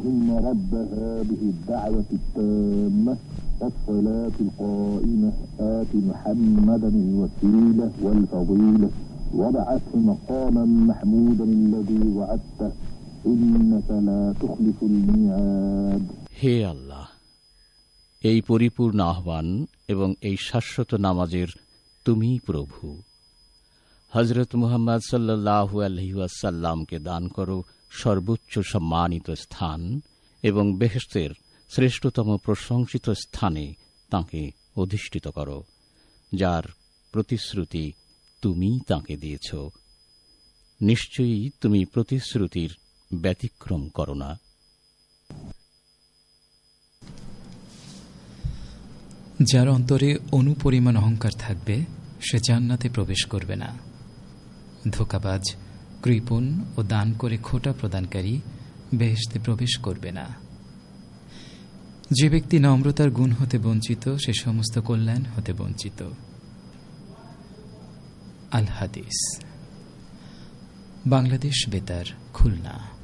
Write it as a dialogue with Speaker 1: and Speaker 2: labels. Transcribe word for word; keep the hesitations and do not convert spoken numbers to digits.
Speaker 1: اللهم رب هذه الدعوة التامة والصلاة القائمة آت محمدا الوسيلة والفضيلة وابعثه مقاما محمودا الذي وعدته إنك لا تخلف الميعاد. হে আল্লাহ, এই পরিপূর্ণ আহ্বান এবং এই শাশ্বত নামাজের তুমি প্রভু। হযরত মুহাম্মদ সাল্লাল্লাহু আলাইহি ওয়াসাল্লামকে দান করো সর্বোচ্চ সম্মানিত স্থান এবং বেহেশতের শ্রেষ্ঠতম প্রশংসিত স্থানে তাঁকে অধিষ্ঠিত করো, যার প্রতিশ্রুতি তুমি তাঁকে দিয়েছ। নিশ্চয়ই তুমি প্রতিশ্রুতির ব্যতিক্রম করো না।
Speaker 2: যার অন্তরে অনুপরিমাণ অহংকার থাকবে সে জান্নাতে প্রবেশ করবে না। ধোঁকাবাজ, কৃপণ ও দান করে খোটা প্রদানকারী বেহেশতে প্রবেশ করবে না। যে ব্যক্তি নম্রতার গুণ হতে বঞ্চিত সে সমস্ত কল্যাণ হতে বঞ্চিত। আল হাদিস, বাংলাদেশ বেতার, খুলনা।